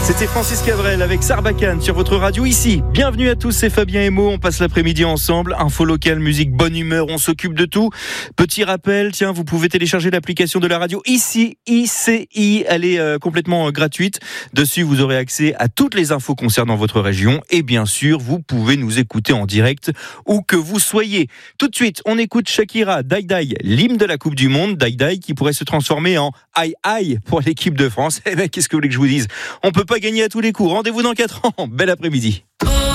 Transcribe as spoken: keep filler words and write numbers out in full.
C'était Francis Cabrel avec Sarbacane sur votre radio ici. Bienvenue à tous, c'est Fabien et Mo. On passe l'après-midi ensemble. Info locale, musique, bonne humeur, on s'occupe de tout. Petit rappel, tiens, vous pouvez télécharger l'application de la radio ici, I C I. Elle est euh, complètement euh, gratuite. Dessus, vous aurez accès à toutes les infos concernant votre région. Et bien sûr, vous pouvez nous écouter en direct où que vous soyez. Tout de suite, on écoute Shakira, Dai Dai, l'hymne de la Coupe du Monde. Dai Dai qui pourrait se transformer en Aïe Aïe pour l'équipe de France. Eh ben, qu'est-ce que vous voulez que je vous dise ? On peut pas gagner à tous les coups. Rendez-vous dans quatre ans. Bel après-midi.